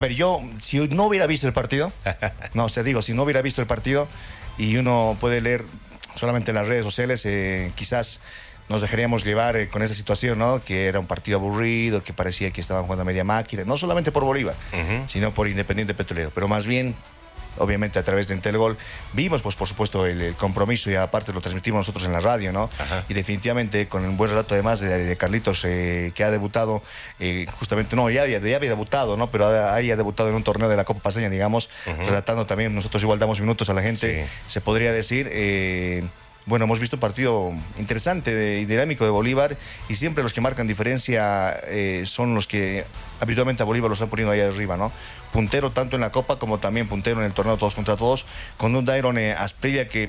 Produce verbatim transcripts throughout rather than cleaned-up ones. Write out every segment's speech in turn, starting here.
Pero yo, si no hubiera visto el partido, no, o sea, digo, si no hubiera visto el partido y uno puede leer solamente en las redes sociales, eh, quizás nos dejaríamos llevar eh, con esa situación, ¿no? Que era un partido aburrido, que parecía que estaban jugando a media máquina, no solamente por Bolívar, uh-huh. sino por Independiente Petrolero, pero más bien, obviamente a través de Entelgol, vimos, pues por supuesto, el, el compromiso y aparte lo transmitimos nosotros en la radio, ¿no? Ajá. Y definitivamente con un buen relato además de, de Carlitos, eh, que ha debutado, eh, justamente, no, ya había, ya había debutado, ¿no? Pero ahí ha debutado en un torneo de la Copa Paceña, digamos, uh-huh. relatando también, nosotros igual damos minutos a la gente, sí. se podría decir... Eh, Bueno, hemos visto un partido interesante y dinámico de Bolívar y siempre los que marcan diferencia eh, son los que habitualmente a Bolívar lo están poniendo ahí arriba, ¿no? Puntero tanto en la Copa como también puntero en el torneo todos contra todos, con un Dairon eh, Asprilla que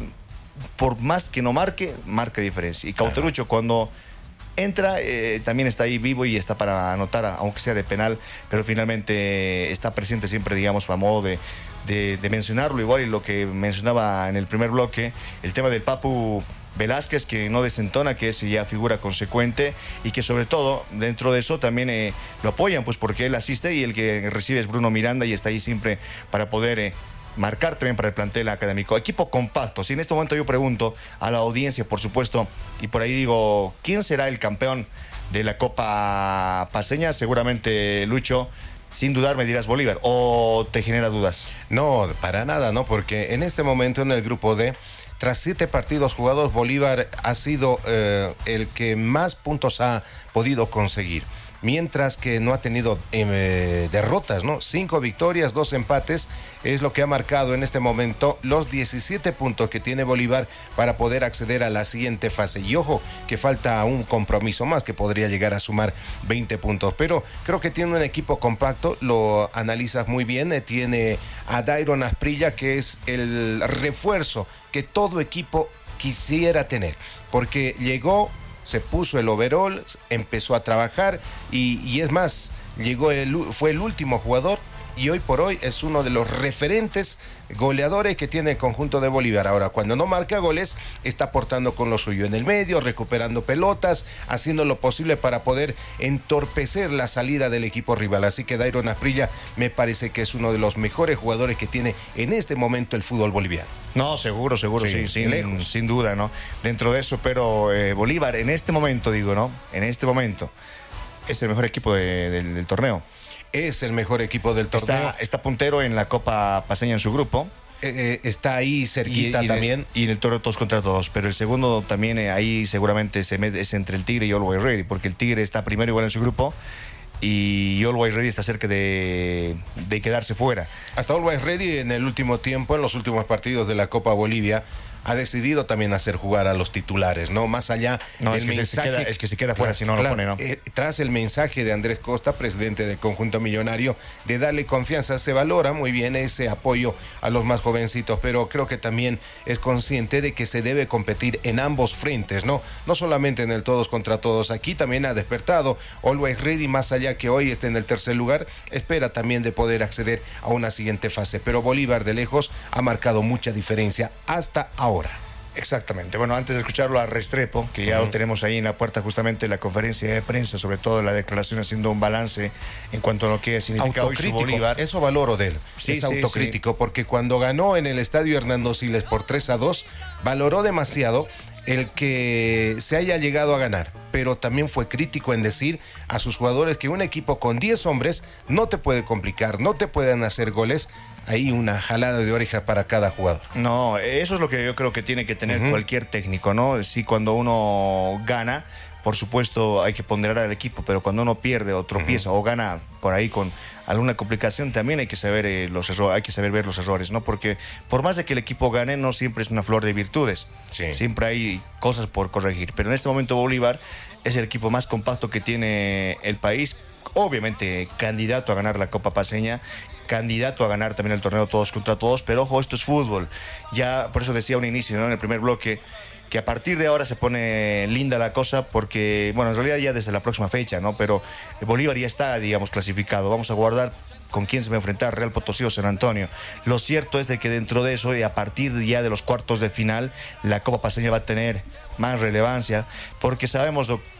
por más que no marque, marca diferencia. Y Cauterucho Ajá. cuando entra, eh, también está ahí vivo y está para anotar, aunque sea de penal, pero finalmente está presente siempre, digamos, a modo de... De, de mencionarlo igual y lo que mencionaba en el primer bloque, el tema del Papu Velázquez que no desentona, que es ya figura consecuente y que sobre todo dentro de eso también eh, lo apoyan pues porque él asiste y el que recibe es Bruno Miranda y está ahí siempre para poder eh, marcar también para el plantel académico. Equipo compacto. Si en este momento yo pregunto a la audiencia, por supuesto, y por ahí digo, ¿quién será el campeón de la Copa Paceña? Seguramente Lucho, sin dudar me dirás Bolívar, ¿o te genera dudas? No, para nada, no, porque en este momento en el grupo D, tras siete partidos jugados, Bolívar ha sido eh, el que más puntos ha podido conseguir, mientras que no ha tenido eh, derrotas, ¿no? Cinco victorias, dos empates, es lo que ha marcado en este momento los diecisiete puntos que tiene Bolívar para poder acceder a la siguiente fase. Y ojo, que falta un compromiso más que podría llegar a sumar veinte puntos, pero creo que tiene un equipo compacto, lo analizas muy bien, eh, tiene a Dairon Asprilla, que es el refuerzo que todo equipo quisiera tener, porque llegó... se puso el overall, empezó a trabajar y, y es más, llegó el, fue el último jugador y hoy por hoy es uno de los referentes goleadores que tiene el conjunto de Bolívar. Ahora, cuando no marca goles, está aportando con lo suyo en el medio, recuperando pelotas, haciendo lo posible para poder entorpecer la salida del equipo rival. Así que Dairon Asprilla me parece que es uno de los mejores jugadores que tiene en este momento el fútbol boliviano. No, seguro, seguro, sí, sí sin, sin duda, ¿no? Dentro de eso, pero eh, Bolívar en este momento, digo, ¿no? En este momento es el mejor equipo de, del, del torneo. Es el mejor equipo del torneo. Está, está puntero en la Copa Paceña en su grupo. Eh, eh, está ahí cerquita y, y también. De, y en el torneo todos contra todos. Pero el segundo también eh, ahí seguramente se mete, es entre el Tigre y Always Ready, porque el Tigre está primero igual en su grupo y Always Ready está cerca de, de quedarse fuera. Hasta Always Ready en el último tiempo, en los últimos partidos de la Copa Bolivia, ha decidido también hacer jugar a los titulares, ¿no? Más allá no, del es que mensaje... Se queda, es que se queda fuera claro, si no claro, lo pone, ¿no? Eh, tras el mensaje de Andrés Costa, presidente del conjunto millonario, de darle confianza, se valora muy bien ese apoyo a los más jovencitos, pero creo que también es consciente de que se debe competir en ambos frentes, ¿no? No solamente en el todos contra todos. Aquí también ha despertado Always Ready, más allá que hoy esté en el tercer lugar, espera también de poder acceder a una siguiente fase, pero Bolívar de lejos ha marcado mucha diferencia hasta ahora. Exactamente. Bueno, antes de escucharlo a Restrepo, que ya uh-huh. lo tenemos ahí en la puerta justamente la conferencia de prensa, sobre todo la declaración haciendo un balance en cuanto a lo que significa hoy su Bolívar. Eso valoro de él, sí, es sí, autocrítico, sí. porque cuando ganó en el estadio Hernando Siles por tres a dos, valoró demasiado el que se haya llegado a ganar, pero también fue crítico en decir a sus jugadores que un equipo con diez hombres no te puede complicar, no te pueden hacer goles. Hay una jalada de oreja para cada jugador. No, eso es lo que yo creo que tiene que tener uh-huh. cualquier técnico, ¿no? Sí, cuando uno gana, por supuesto hay que ponderar al equipo, pero cuando uno pierde o tropieza uh-huh. o gana por ahí con alguna complicación, también hay que saber eh, los errores, hay que saber ver los errores, ¿no? Porque por más de que el equipo gane, no siempre es una flor de virtudes. Sí. Siempre hay cosas por corregir. Pero en este momento Bolívar es el equipo más compacto que tiene el país, obviamente candidato a ganar la Copa Paceña, candidato a ganar también el torneo todos contra todos, pero ojo, esto es fútbol. Ya, por eso decía a un inicio, ¿no? En el primer bloque, que a partir de ahora se pone linda la cosa, porque, bueno, en realidad ya desde la próxima fecha, ¿no? Pero Bolívar ya está, digamos, clasificado. Vamos a guardar con quién se va a enfrentar, Real Potosí o San Antonio. Lo cierto es de que dentro de eso y a partir ya de los cuartos de final, la Copa Paceña va a tener más relevancia, porque sabemos lo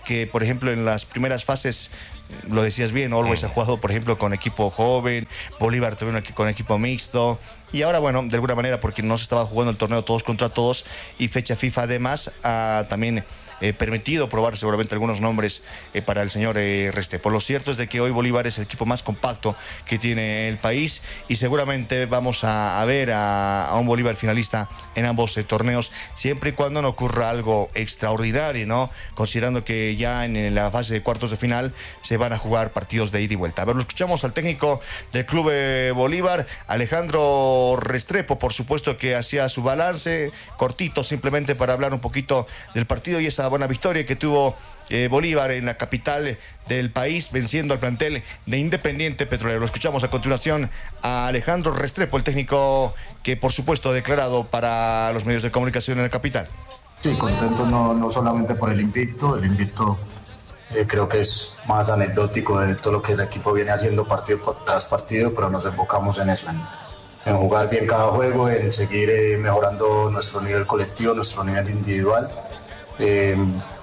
que, por ejemplo, en las primeras fases, lo decías bien, Always ha jugado, por ejemplo, con equipo joven, Bolívar también con equipo mixto, y ahora, bueno, de alguna manera, porque no se estaba jugando el torneo todos contra todos, y fecha FIFA además, ha también eh, permitido probar seguramente algunos nombres eh, para el señor eh, Restrepo. Lo cierto es de que hoy Bolívar es el equipo más compacto que tiene el país, y seguramente vamos a, a ver a, a un Bolívar finalista en ambos eh, torneos, siempre y cuando no ocurra algo extraordinario, ¿no? Considerando que ya en, en la fase de cuartos de final se van a jugar partidos de ida y vuelta. A ver, lo escuchamos al técnico del Club eh, Bolívar, Alejandro Restrepo, por supuesto, que hacía su balance cortito, simplemente para hablar un poquito del partido y esa buena victoria que tuvo eh, Bolívar en la capital del país, venciendo al plantel de Independiente Petrolero. Lo escuchamos a continuación a Alejandro Restrepo, el técnico que, por supuesto, ha declarado para los medios de comunicación en la capital. Sí, contento no, no solamente por el invicto, el invicto Eh, creo que es más anecdótico de todo lo que el equipo viene haciendo partido tras partido, pero nos enfocamos en eso, en, en jugar bien cada juego, en seguir eh, mejorando nuestro nivel colectivo, nuestro nivel individual. Eh,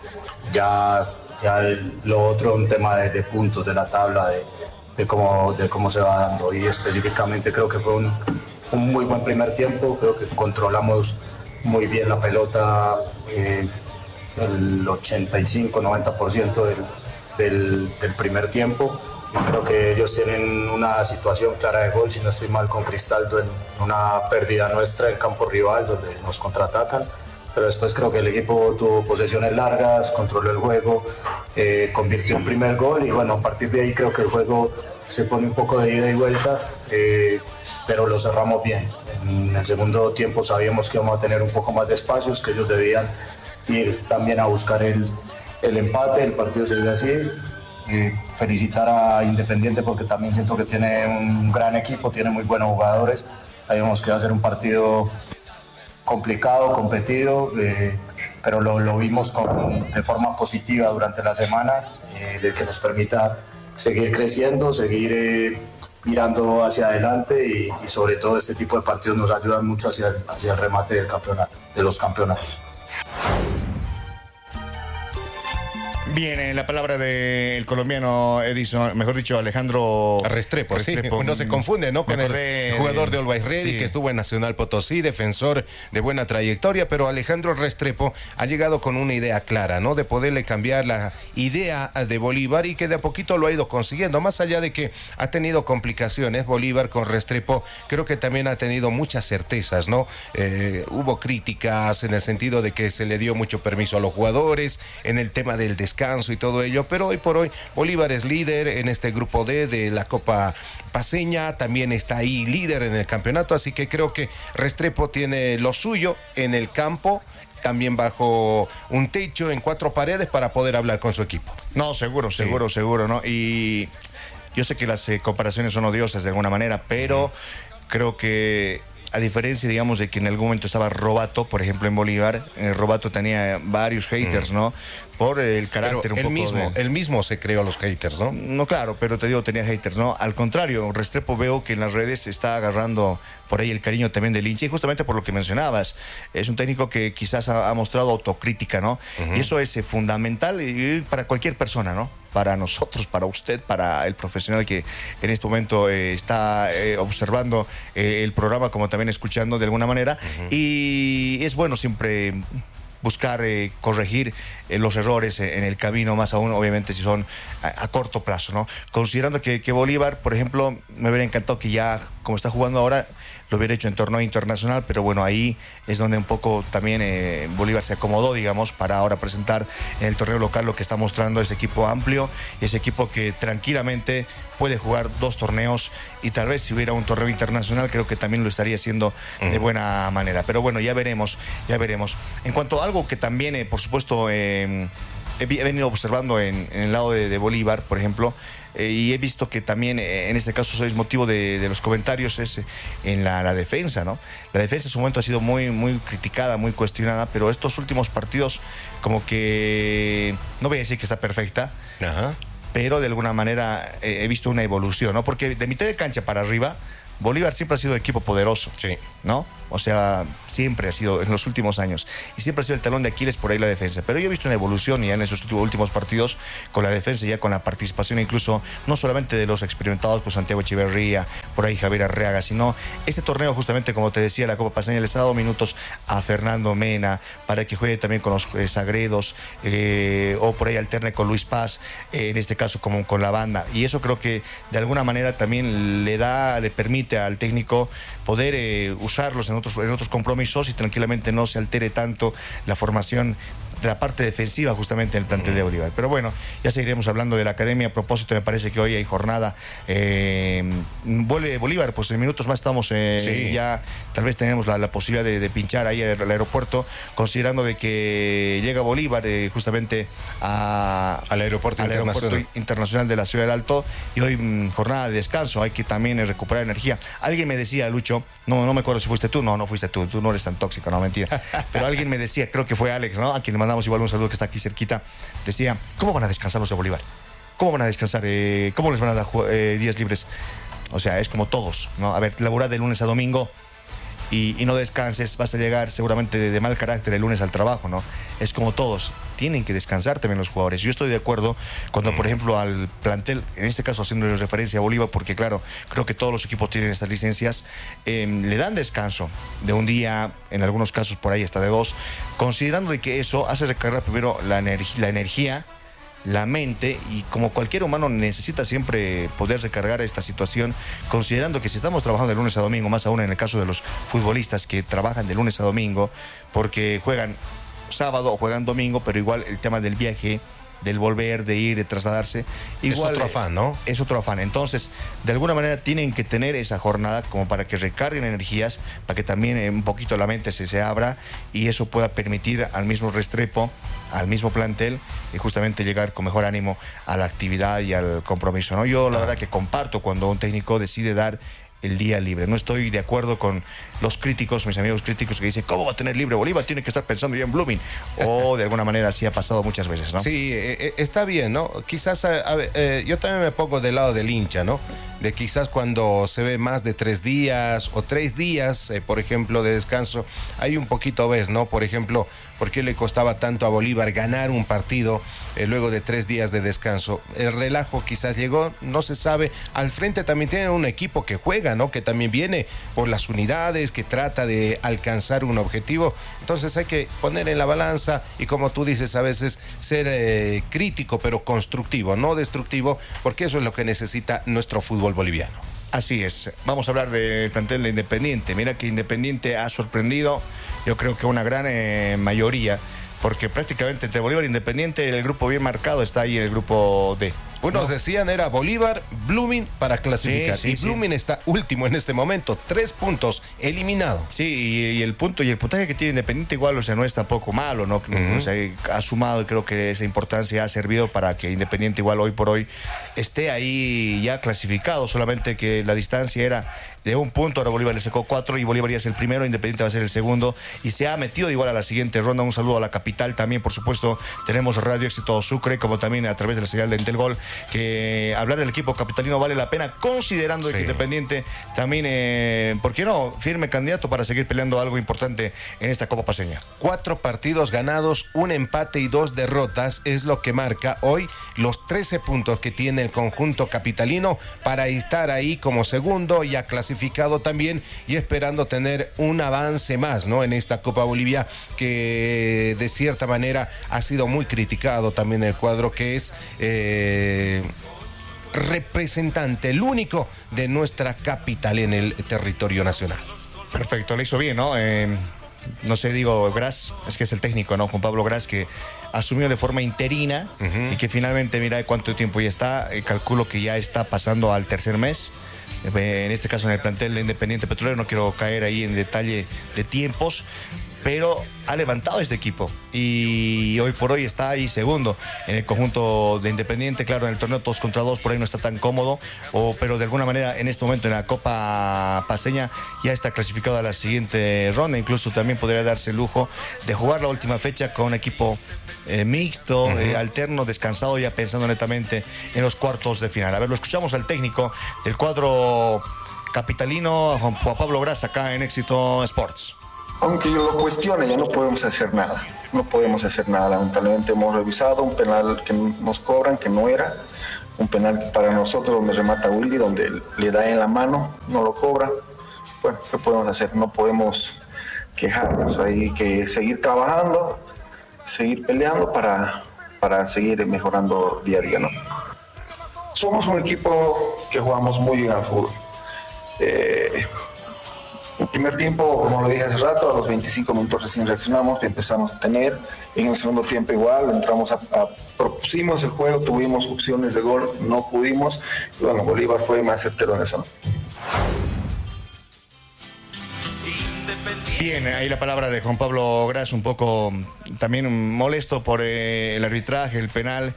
ya ya el, lo otro es un tema de, de puntos, de la tabla, de, de, cómo, de cómo se va dando, y específicamente creo que fue un, un muy buen primer tiempo, creo que controlamos muy bien la pelota, eh, el ochenta y cinco noventa por ciento del, del, del primer tiempo. Creo que ellos tienen una situación clara de gol, si no estoy mal, con Cristaldo, en una pérdida nuestra en campo rival donde nos contraatacan, pero después creo que el equipo tuvo posesiones largas, controló el juego, eh, convirtió el primer gol, y bueno, a partir de ahí creo que el juego se pone un poco de ida y vuelta, eh, pero lo cerramos bien. En el segundo tiempo sabíamos que íbamos a tener un poco más de espacios, que ellos debían ir también a buscar el, el empate. El partido se dio así. Eh, felicitar a Independiente porque también siento que tiene un gran equipo, tiene muy buenos jugadores. Sabíamos que iba a ser un partido complicado, competido, eh, pero lo, lo vimos con, de forma positiva durante la semana, eh, de que nos permita seguir creciendo, seguir eh, mirando hacia adelante, y, y sobre todo este tipo de partidos nos ayudan mucho hacia el, hacia el remate del campeonato, de los campeonatos. Bien, eh, la palabra del colombiano Edison, mejor dicho, Alejandro Restrepo, Restrepo. sí, uno se confunde, ¿no? Con el de, jugador de Always Ready, sí, que estuvo en Nacional Potosí, defensor de buena trayectoria, pero Alejandro Restrepo ha llegado con una idea clara, ¿no? De poderle cambiar la idea de Bolívar, y que de a poquito lo ha ido consiguiendo, más allá de que ha tenido complicaciones Bolívar con Restrepo, creo que también ha tenido muchas certezas, ¿no? Eh, hubo críticas en el sentido de que se le dio mucho permiso a los jugadores, en el tema del descanso y todo ello, pero hoy por hoy Bolívar es líder en este grupo D de la Copa Paceña, también está ahí líder en el campeonato, así que creo que Restrepo tiene lo suyo en el campo, también bajo un techo, en cuatro paredes, para poder hablar con su equipo. No, seguro, seguro, sí. seguro, ¿no? Y yo sé que las eh, comparaciones son odiosas de alguna manera, pero uh-huh. creo que a diferencia, digamos, de que en algún momento estaba Robato, por ejemplo, en Bolívar, eh, Robato tenía varios haters, mm. ¿no? Por el carácter pero un él poco mismo, de... él mismo se creó a los haters, ¿no? No, claro, pero te digo, tenía haters, ¿no? Al contrario, Restrepo veo que en las redes está agarrando por ahí el cariño también del hincha, y justamente por lo que mencionabas, es un técnico que quizás ha, ha mostrado autocrítica, ¿no? Uh-huh. Y eso es eh, fundamental y, para cualquier persona, ¿no? Para nosotros, para usted, para el profesional que en este momento eh, está eh, observando eh, el programa, como también escuchando de alguna manera, uh-huh. y es bueno siempre buscar eh, corregir eh, los errores eh, en el camino, más aún obviamente si son a, a corto plazo, ¿no? Considerando que, que Bolívar, por ejemplo, me hubiera encantado que ya, como está jugando ahora, lo hubiera hecho en torneo internacional, pero bueno, ahí es donde un poco también eh, Bolívar se acomodó, digamos, para ahora presentar en el torneo local lo que está mostrando ese equipo amplio, y ese equipo que tranquilamente puede jugar dos torneos, y tal vez si hubiera un torneo internacional creo que también lo estaría haciendo mm. de buena manera, pero bueno, ya veremos, ya veremos. En cuanto a algo que también, eh, por supuesto, eh, he, he venido observando en, en el lado de, de Bolívar, por ejemplo, Eh, y he visto que también eh, en este caso es motivo de, de los comentarios es eh, en la, la defensa, ¿no? La defensa en su momento ha sido muy, muy criticada, muy cuestionada, pero estos últimos partidos como que, no voy a decir que está perfecta, Ajá. pero de alguna manera eh, he visto una evolución, ¿no? Porque de mitad de cancha para arriba Bolívar siempre ha sido un equipo poderoso, Sí. ¿no? O sea, siempre ha sido en los últimos años. Y siempre ha sido el talón de Aquiles por ahí la defensa. Pero yo he visto una evolución ya en esos últimos partidos con la defensa, ya con la participación incluso, no solamente de los experimentados, pues Santiago Echeverría, por ahí Javier Arreaga, sino este torneo justamente, como te decía, la Copa Paceña les ha dado minutos a Fernando Mena para que juegue también con los eh, Sagredos, eh, o por ahí alterne con Luis Paz, eh, en este caso como con la banda. Y eso creo que de alguna manera también le da, le permite al técnico poder eh, usarlos en otros, en otros compromisos y tranquilamente no se altere tanto la formación de la parte defensiva justamente en el plantel de Bolívar. Pero bueno, ya seguiremos hablando de la academia. A propósito, me parece que hoy hay jornada. Eh, vuelve Bolívar, pues en minutos más estamos eh, Sí. ya, tal vez tenemos la, la posibilidad de, de pinchar ahí al aeropuerto, considerando de que llega Bolívar eh, justamente a, Al aeropuerto al internacional. aeropuerto internacional de la Ciudad del Alto, y hoy mm, jornada de descanso, hay que también eh, recuperar energía. Alguien me decía, Lucho, no, no me acuerdo si fuiste tú, no, no fuiste tú, tú no eres tan tóxico, no, mentira, pero alguien me decía, creo que fue Alex, ¿no? A quien le mandamos igual un saludo, que está aquí cerquita, decía, ¿cómo van a descansar los de Bolívar? ¿Cómo van a descansar? Eh, ¿Cómo les van a dar eh, días libres? O sea, es como todos, ¿no? A ver, laburar de lunes a domingo y, y no descanses, vas a llegar seguramente de, de mal carácter el lunes al trabajo, ¿no? Es como todos, tienen que descansar también los jugadores. Yo estoy de acuerdo cuando, mm. por ejemplo, al plantel, en este caso haciendo referencia a Bolívar, porque claro, creo que todos los equipos tienen estas licencias, eh, le dan descanso de un día, en algunos casos por ahí hasta de dos, considerando de que eso hace recargar primero la, energ- la energía, la mente, y como cualquier humano necesita siempre poder recargar esta situación, considerando que si estamos trabajando de lunes a domingo, más aún en el caso de los futbolistas que trabajan de lunes a domingo, porque juegan sábado o juegan domingo, pero igual el tema del viaje, del volver, de ir, de trasladarse, igual es otro afán, ¿no? Es otro afán. Entonces, de alguna manera tienen que tener esa jornada como para que recarguen energías, para que también eh, un poquito la mente se, se abra, y eso pueda permitir al mismo Restrepo, al mismo plantel, y justamente llegar con mejor ánimo a la actividad y al compromiso, ¿no? Yo la ah. verdad que comparto cuando un técnico decide dar el día libre. No estoy de acuerdo con los críticos, mis amigos críticos, que dicen, ¿cómo va a tener libre Bolívar? Tiene que estar pensando ya en Blooming. O de alguna manera así ha pasado muchas veces, ¿no? Sí, eh, está bien, ¿no? Quizás, a, a, eh, yo también me pongo del lado del hincha, ¿no? De quizás cuando se ve más de tres días o tres días, eh, por ejemplo, de descanso, hay un poquito, ¿ves, no? Por ejemplo, ¿por qué le costaba tanto a Bolívar ganar un partido eh, luego de tres días de descanso? El relajo quizás llegó, no se sabe. Al frente también tienen un equipo que juega, ¿no? Que también viene por las unidades, que trata de alcanzar un objetivo. Entonces hay que poner en la balanza y, como tú dices, a veces ser eh, crítico pero constructivo, no destructivo, porque eso es lo que necesita nuestro fútbol boliviano. Así es. Vamos a hablar del plantel de Independiente. Mira que Independiente ha sorprendido, yo creo que una gran eh, mayoría, porque prácticamente entre Bolívar e Independiente el grupo bien marcado está ahí, el grupo D. Unos no. decían era Bolívar, Blooming para clasificar. Sí, sí, y Blooming sí. está último en este momento, tres puntos, eliminado. Sí, y, y el punto y el puntaje que tiene Independiente igual, o sea, no es tampoco malo, ¿no? Uh-huh. O sea, ha sumado, y creo que esa importancia ha servido para que Independiente igual hoy por hoy esté ahí ya clasificado, solamente que la distancia era de un punto, ahora Bolívar le sacó cuatro y Bolívar ya es el primero, Independiente va a ser el segundo y se ha metido igual a la siguiente ronda. Un saludo a la capital también, por supuesto, tenemos Radio Éxito Sucre, como también a través de la señal de Entel Gol, que hablar del equipo capitalino vale la pena, considerando sí. que Independiente también, eh, ¿por qué no? Firme candidato para seguir peleando algo importante en esta Copa Paceña. Cuatro partidos ganados, un empate y dos derrotas es lo que marca hoy los trece puntos que tiene el conjunto capitalino para estar ahí como segundo, ya clasificado también y esperando tener un avance más, ¿no? En esta Copa Bolivia, que de cierta manera ha sido muy criticado también el cuadro que es eh, representante, el único de nuestra capital en el territorio nacional. Perfecto, le hizo bien, ¿no? Eh, no sé, digo, Gras, es que es el técnico, ¿no? Juan Pablo Gras, que asumió de forma interina uh-huh. y que finalmente, mira cuánto tiempo ya está, eh, calculo que ya está pasando al tercer mes. En este caso en el plantel de Independiente Petrolero, no quiero caer ahí en detalle de tiempos, pero ha levantado este equipo y hoy por hoy está ahí segundo en el conjunto de Independiente. Claro, en el torneo todos contra dos por ahí no está tan cómodo, o, pero de alguna manera en este momento en la Copa Paceña ya está clasificado a la siguiente ronda. Incluso también podría darse el lujo de jugar la última fecha con un equipo eh, mixto, uh-huh. eh, alterno, descansado, ya pensando netamente en los cuartos de final. A ver, lo escuchamos al técnico del cuadro capitalino Juan Pablo Gras acá en Éxito Sports. Aunque yo lo cuestione, ya no podemos hacer nada. No podemos hacer nada. Lamentablemente hemos revisado un penal que nos cobran, que no era. Un penal que para nosotros donde remata Willy, donde le da en la mano, no lo cobra. Bueno, ¿qué podemos hacer? No podemos quejarnos. Hay que seguir trabajando, seguir peleando para, para seguir mejorando día a día, ¿no? Somos un equipo que jugamos muy bien al fútbol. Eh, el primer tiempo, como lo dije hace rato, a los veinticinco minutos recién reaccionamos y empezamos a tener. En el segundo tiempo igual, entramos a, a propusimos el juego, tuvimos opciones de gol, no pudimos. Y bueno, Bolívar fue más certero en eso, ¿no? Bien, ahí la palabra de Juan Pablo Gras, un poco también molesto por eh, el arbitraje, el penal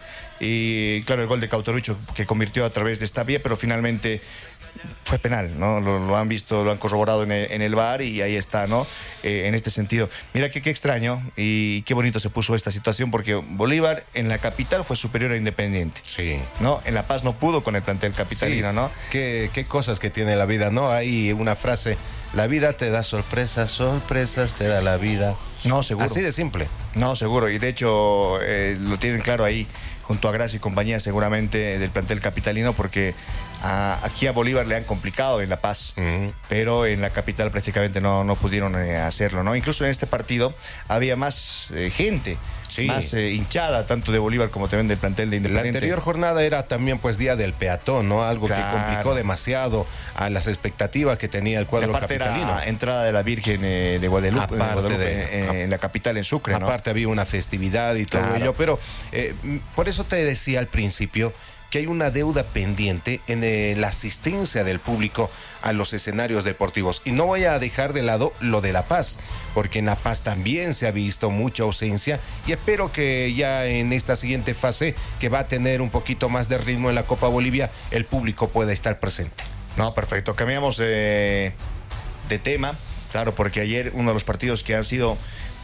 y claro, el gol de Cauterucho que convirtió a través de esta vía, pero finalmente fue penal, ¿no? Lo, lo han visto, lo han corroborado en el, en el V A R y ahí está, ¿no? Eh, en este sentido. Mira que qué extraño y qué bonito se puso esta situación porque Bolívar en la capital fue superior a Independiente. Sí. ¿No? En La Paz no pudo con el plantel capitalino, Sí. ¿no? Qué, qué cosas que tiene la vida, ¿no? Hay una frase, la vida te da sorpresas, sorpresas te da la vida. No, seguro. Así de simple. No, seguro. Y de hecho eh, lo tienen claro ahí junto a Gras y compañía seguramente del plantel capitalino porque a, aquí a Bolívar le han complicado en La Paz, Uh-huh. pero en la capital prácticamente no, no pudieron eh, hacerlo, ¿no? Incluso en este partido había más eh, gente, Sí. más eh, hinchada, tanto de Bolívar como también del plantel de La Independiente. anterior jornada era también pues día del peatón, ¿no? Algo Claro. que complicó demasiado a las expectativas que tenía el Y cuadro aparte capitalino. era entrada de la Virgen eh, de Guadalupe, de Aparte Guadalupe, de- eh, en la capital, en Sucre, ¿no? Aparte había una festividad y todo Claro. ello, pero eh, m- por eso te decía al principio que hay una deuda pendiente en eh, la asistencia del público a los escenarios deportivos. Y no voy a dejar de lado lo de La Paz, porque en La Paz también se ha visto mucha ausencia y espero que ya en esta siguiente fase, que va a tener un poquito más de ritmo en la Copa Bolivia, el público pueda estar presente. No, perfecto. Cambiamos eh, de tema, claro, porque ayer uno de los partidos que han sido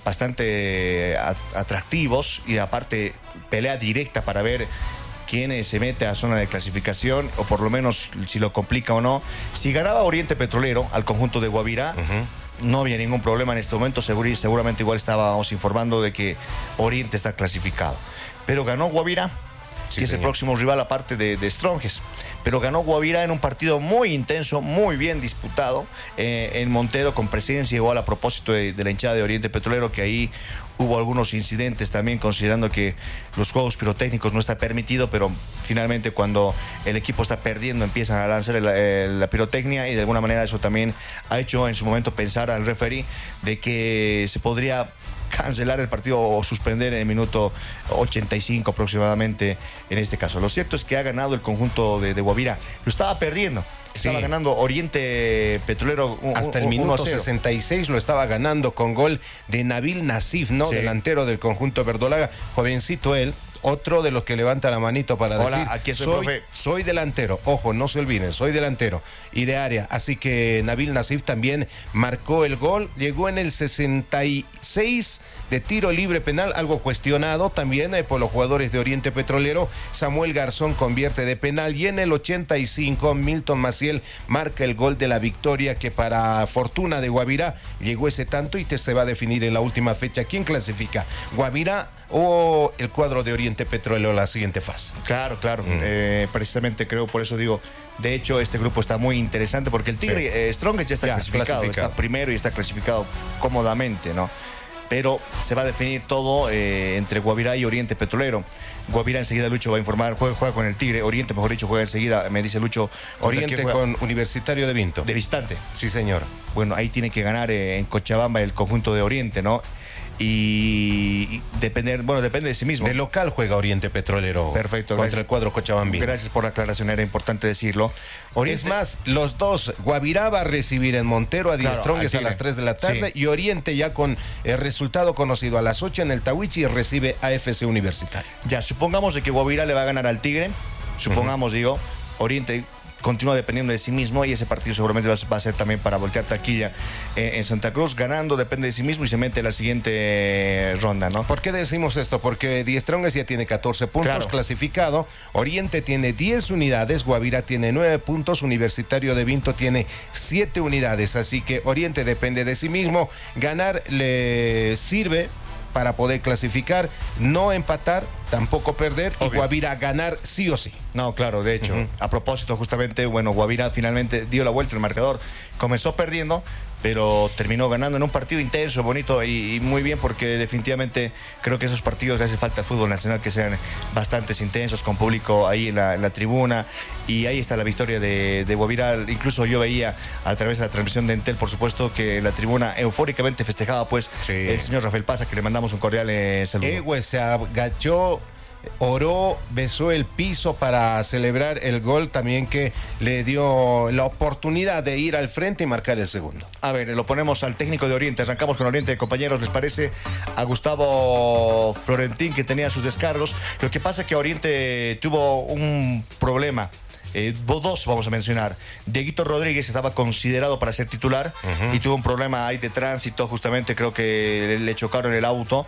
bastante at- atractivos y aparte pelea directa para ver quién eh, se mete a zona de clasificación o por lo menos si lo complica o no. Si ganaba Oriente Petrolero al conjunto de Guavirá, Ujú. no había ningún problema en este momento. Seguro, seguramente igual estábamos informando de que Oriente está clasificado. Pero ganó Guavirá, Sí, que es el señor. próximo rival aparte de, de Strongest. Pero ganó Guavirá en un partido muy intenso, muy bien disputado, eh, en Montero con presencia igual a propósito de, de la hinchada de Oriente Petrolero, que ahí hubo algunos incidentes también, considerando que los juegos pirotécnicos no está permitido, pero finalmente cuando el equipo está perdiendo empiezan a lanzar el- el- la pirotecnia y de alguna manera eso también ha hecho en su momento pensar al referee de que se podría cancelar el partido o suspender en el minuto ochenta y cinco aproximadamente en este caso. Lo cierto es que ha ganado el conjunto de, de Guavirá. Lo estaba perdiendo. Estaba Sí. ganando Oriente Petrolero un- Hasta el un- minuto uno a cero. sesenta y seis lo estaba ganando con gol de Nabil Nasif, ¿no? Sí. Delantero del conjunto verdolaga. Jovencito él, otro de los que levanta la manito para Hola, decir, aquí estoy, soy, profe". soy delantero. Ojo, no se olviden, soy delantero y de área. Así que Nabil Nasif también marcó el gol. Llegó en el sesenta y seis de tiro libre penal, algo cuestionado también eh, por los jugadores de Oriente Petrolero. Samuel Garzón convierte de penal y en el ochenta y cinco Milton Maciel marca el gol de la victoria, que para fortuna de Guavirá llegó ese tanto y te se va a definir en la última fecha quién clasifica, Guavirá o el cuadro de Oriente Petrolero la siguiente fase. Claro, claro. Mm. Eh, precisamente creo, por eso digo, de hecho este grupo está muy interesante porque el Tigre Sí. eh, Strongest ya está Ya, clasificado, clasificado. está primero y está clasificado cómodamente, ¿no? Pero se va a definir todo eh, entre Guavirá y Oriente Petrolero. Guavirá enseguida, Lucho va a informar, juega, juega con el Tigre. Oriente, mejor dicho, juega enseguida, me dice Lucho. ¿contra Oriente quién juega? con Universitario de Vinto. De visitante. Sí, señor. Bueno, ahí tiene que ganar eh, en Cochabamba el conjunto de Oriente, ¿no? Y, y depender, bueno, depende de sí mismo. De local juega Oriente Petrolero. Perfecto, Contra gracias. el cuadro Cochabambino. Gracias por la aclaración, era importante decirlo. Es más, los dos, Guavirá va a recibir en Montero a Claro, Diestrongest al a Tigre. las tres de la tarde Sí. y Oriente ya con el resultado conocido a las ocho en el Tawichi recibe a F C Universitario. Ya, supongamos de que Guavirá le va a ganar al Tigre. Supongamos, digo, Oriente continúa dependiendo de sí mismo, y ese partido seguramente va a ser también para voltear taquilla en, en Santa Cruz. Ganando depende de sí mismo y se mete en la siguiente ronda, ¿no? ¿Por qué decimos esto? Porque Die Strongest ya tiene catorce puntos, claro, clasificado. Oriente tiene diez unidades, Guavira tiene nueve puntos, Universitario de Vinto tiene siete unidades. Así que Oriente depende de sí mismo. Ganar le sirve para poder clasificar, no empatar, tampoco perder, obvio, y Guavira ganar sí o sí. No, claro, de hecho, uh-huh. a propósito, justamente, bueno, Guavira finalmente dio la vuelta al marcador, comenzó perdiendo, pero terminó ganando en un partido intenso, bonito y, y muy bien, porque definitivamente creo que esos partidos le hace falta al fútbol nacional, que sean bastante intensos, con público ahí en la, en la tribuna, y ahí está la victoria de, de Guavira. Incluso yo veía a través de la transmisión de Entel, por supuesto, que la tribuna eufóricamente festejaba pues sí. el señor Rafael Paza, que le mandamos un cordial eh, saludo. Ewe se agachó, oró, besó el piso para celebrar el gol también que le dio la oportunidad de ir al frente y marcar el segundo. A ver, lo ponemos al técnico de Oriente. Arrancamos con Oriente, compañeros, ¿les parece? A Gustavo Florentín, que tenía sus descargos. Lo que pasa es que Oriente tuvo un problema. Eh, dos vamos a mencionar. Dieguito Rodríguez estaba considerado para ser titular uh-huh. y tuvo un problema ahí de tránsito, justamente creo que le, le chocaron el auto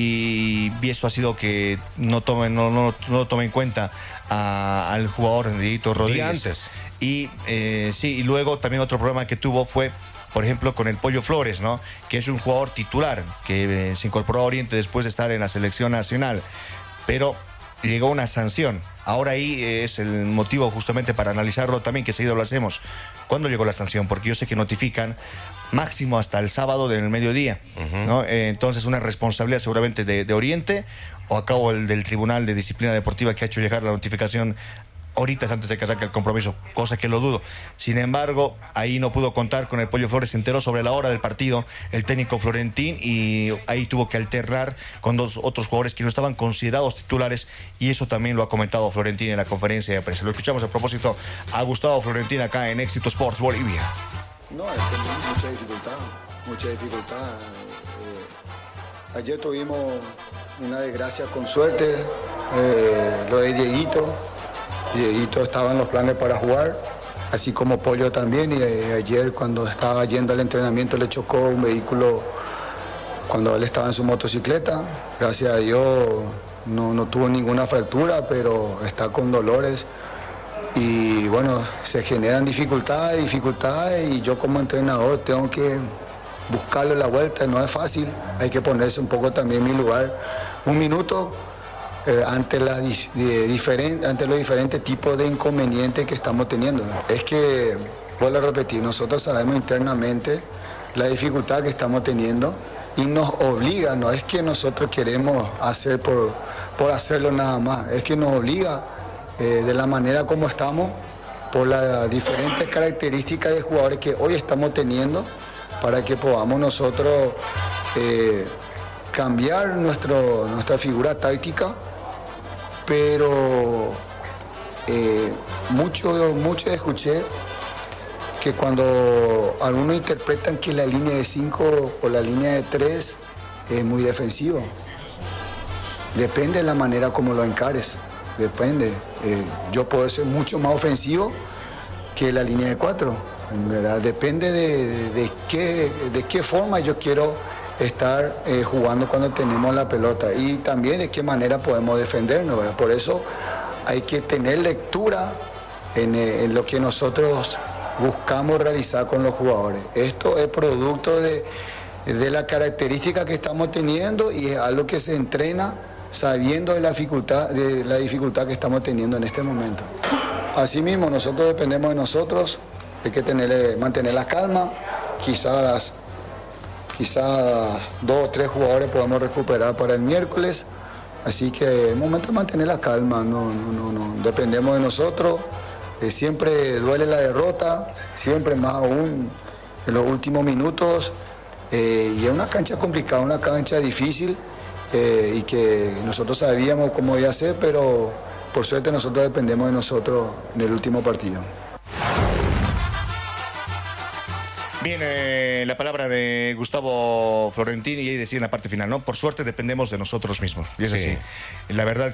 y, y eso ha sido que no tomen no, no, no tome en cuenta a, al jugador Dieguito Rodríguez. Y antes. Y eh, sí, y luego también otro problema que tuvo fue, por ejemplo, con el Pollo Flores, ¿no? Que es un jugador titular que eh, se incorporó a Oriente después de estar en la selección nacional, pero llegó una sanción. Ahora ahí es el motivo justamente para analizarlo también, que seguido lo hacemos. ¿Cuándo llegó la sanción? Porque yo sé que notifican máximo hasta el sábado del mediodía, uh-huh. ¿no? Eh, entonces una responsabilidad seguramente de, de Oriente, o a cabo el del Tribunal de Disciplina Deportiva, que ha hecho llegar la notificación horitas antes de que saque el compromiso, cosa que lo dudo. Sin embargo, ahí no pudo contar con el Pollo Flores, se enteró sobre la hora del partido el técnico Florentín, y ahí tuvo que alternar con dos otros jugadores que no estaban considerados titulares, y eso también lo ha comentado Florentín en la conferencia de prensa. Lo escuchamos a propósito a Gustavo Florentín acá en Éxito Sports Bolivia. No, es que mucha dificultad, mucha dificultad. Eh, ayer tuvimos una desgracia con suerte, eh, lo de Dieguito. Dieguito estaba en los planes para jugar, así como Pollo también, y ayer cuando estaba yendo al entrenamiento le chocó un vehículo cuando él estaba en su motocicleta. Gracias a Dios no, no tuvo ninguna fractura, pero está con dolores y bueno, se generan dificultades, dificultades y yo como entrenador tengo que buscarle la vuelta, no es fácil, hay que ponerse un poco también en mi lugar. Un minuto Eh, ante, la, de, diferent, ante los diferentes tipos de inconvenientes que estamos teniendo. Es que, vuelvo a repetir, nosotros sabemos internamente la dificultad que estamos teniendo y nos obliga, no es que nosotros queremos hacer por, por hacerlo nada más, es que nos obliga eh, de la manera como estamos, por las diferentes características de jugadores que hoy estamos teniendo, para que podamos nosotros eh, cambiar nuestro, nuestra figura táctica. Pero eh, mucho, mucho escuché que cuando algunos interpretan que la línea de cinco o la línea de tres es muy defensiva. Depende de la manera como lo encares, depende. Eh, yo puedo ser mucho más ofensivo que la línea de cuatro, ¿verdad? Depende de, de, de, qué, de qué forma yo quiero estar eh, jugando cuando tenemos la pelota y también de qué manera podemos defendernos, ¿verdad? Por eso hay que tener lectura en, en lo que nosotros buscamos realizar con los jugadores. Esto es producto de, de la característica que estamos teniendo y es algo que se entrena sabiendo de la dificultad, de la dificultad que estamos teniendo en este momento. Asimismo, nosotros dependemos de nosotros, hay que tener, mantener la calma, quizás Quizás dos o tres jugadores podamos recuperar para el miércoles. Así que es momento de mantener la calma, no, no, no, no. Dependemos de nosotros. Eh, siempre duele la derrota, siempre más aún en los últimos minutos. Eh, y es una cancha complicada, una cancha difícil eh, y que nosotros sabíamos cómo iba a ser, pero por suerte nosotros dependemos de nosotros en el último partido. Bien, eh, la palabra de Gustavo Florentini y ahí decía en la parte final, ¿no? Por suerte dependemos de nosotros mismos. Y es sí. así. La verdad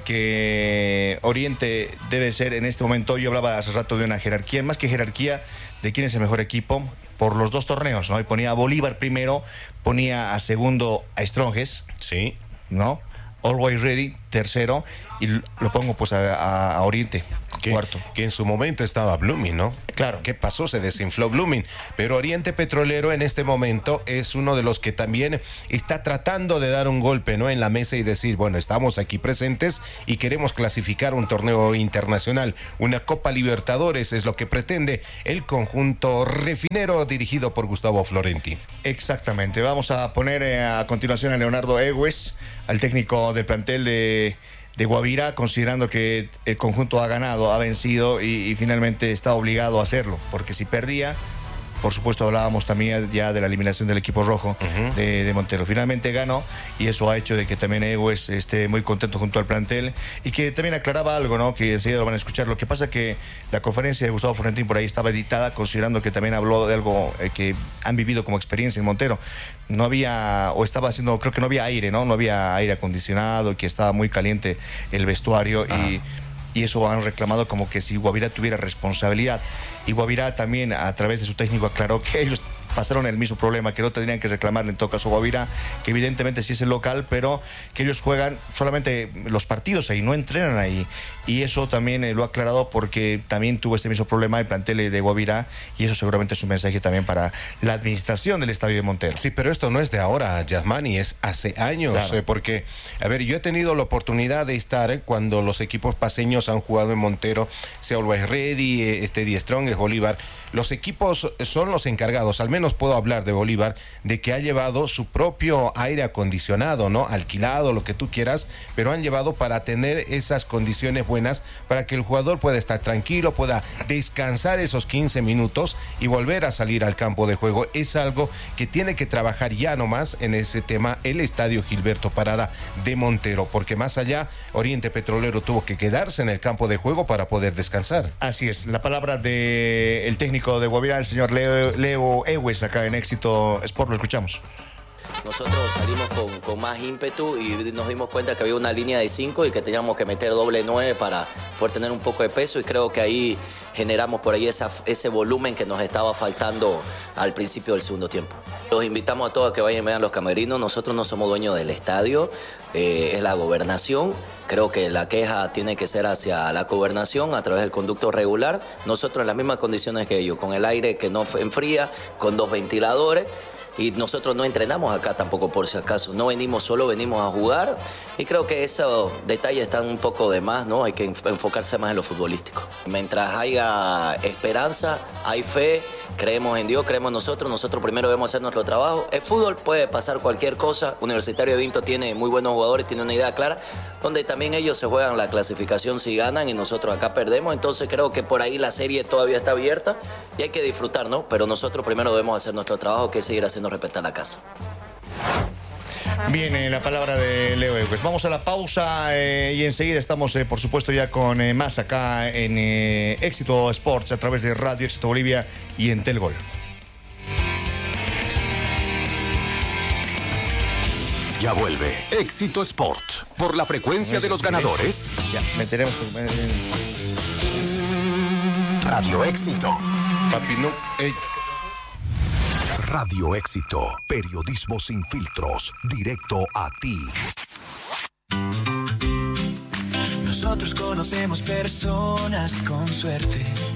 que Oriente debe ser en este momento, yo hablaba hace rato de una jerarquía, más que jerarquía, de quién es el mejor equipo por los dos torneos, ¿no? Y ponía a Bolívar primero, ponía a segundo a Strongest. Sí. ¿No? Always Ready, tercero, y lo pongo pues a, a, a Oriente, que, cuarto. Que en su momento estaba Blooming, ¿no? Claro. ¿Qué pasó? Se desinfló Blooming. Pero Oriente Petrolero en este momento es uno de los que también está tratando de dar un golpe, ¿no? En la mesa y decir, bueno, estamos aquí presentes y queremos clasificar un torneo internacional. Una Copa Libertadores es lo que pretende el conjunto refinero dirigido por Gustavo Florentini. Exactamente. Vamos a poner eh, a continuación a Leonardo Egues, al técnico del plantel de, de Guavirá, considerando que el conjunto ha ganado, ha vencido y, y finalmente está obligado a hacerlo, porque si perdía, por supuesto hablábamos también ya de la eliminación del equipo rojo uh-huh. de, de Montero. Finalmente ganó y eso ha hecho de que también Egues esté muy contento junto al plantel y que también aclaraba algo, ¿no? Que enseguida lo van a escuchar. Lo que pasa que la conferencia de Gustavo Florentini por ahí estaba editada, considerando que también habló de algo eh, que han vivido como experiencia en Montero. No había, o estaba haciendo, creo que no había aire, ¿no? No había aire acondicionado y que estaba muy caliente el vestuario ah. y... y eso han reclamado como que si Guavirá tuviera responsabilidad. Y Guavirá también, a través de su técnico, aclaró que ellos pasaron el mismo problema, que no tendrían que reclamarle en todo caso a Guavirá, que evidentemente sí es el local, pero que ellos juegan solamente los partidos ahí, no entrenan ahí. Y eso también eh, lo ha aclarado porque también tuvo este mismo problema el plantel de Guavirá y eso seguramente es un mensaje también para la administración del Estadio de Montero. Sí, pero esto no es de ahora, Yasmani, es hace años, claro. eh, porque, a ver, yo he tenido la oportunidad de estar eh, cuando los equipos paseños han jugado en Montero, sea Always Ready, eh, este Die Strong, es Bolívar. Los equipos son los encargados, al menos puedo hablar de Bolívar, de que ha llevado su propio aire acondicionado, ¿no? Alquilado, lo que tú quieras, pero han llevado para tener esas condiciones buenas para que el jugador pueda estar tranquilo, pueda descansar esos quince minutos y volver a salir al campo de juego. Es algo que tiene que trabajar ya nomás en ese tema el Estadio Gilberto Parada de Montero, porque más allá, Oriente Petrolero tuvo que quedarse en el campo de juego para poder descansar. Así es, la palabra del técnico de Guavirá, el señor Leo, Leo Egues, acá en Éxito Sport, lo escuchamos. Nosotros salimos con, con más ímpetu y nos dimos cuenta que había una línea de cinco y que teníamos que meter doble nueve para poder tener un poco de peso y creo que ahí generamos por ahí esa, ese volumen que nos estaba faltando al principio del segundo tiempo. Los invitamos a todos a que vayan y vean los camerinos. Nosotros no somos dueños del estadio, eh, es la gobernación. Creo que la queja tiene que ser hacia la gobernación a través del conducto regular. Nosotros en las mismas condiciones que ellos, con el aire que no enfría, con dos ventiladores. Y nosotros no entrenamos acá tampoco por si acaso, no venimos solo, venimos a jugar y creo que esos detalles están un poco de más, ¿no? Hay que enfocarse más en lo futbolístico. Mientras haya esperanza, hay fe, creemos en Dios, creemos en nosotros, nosotros primero debemos hacer nuestro trabajo. El fútbol puede pasar cualquier cosa, Universitario de Vinto tiene muy buenos jugadores, tiene una idea clara, donde también ellos se juegan la clasificación si ganan y nosotros acá perdemos, entonces creo que por ahí la serie todavía está abierta y hay que disfrutar, ¿no? Pero nosotros primero debemos hacer nuestro trabajo, que es seguir haciendo respetar la casa. Viene la palabra de Leo Egues. Vamos a la pausa eh, y enseguida estamos, eh, por supuesto, ya con eh, más acá en eh, Éxito Sports a través de Radio Éxito Bolivia y en Telgol. Ya vuelve Éxito Sport por la frecuencia de los ganadores. Ya, meteremos. Radio Éxito. Papi, no. Ey. Radio Éxito, periodismo sin filtros, directo a ti. Nosotros conocemos personas con suerte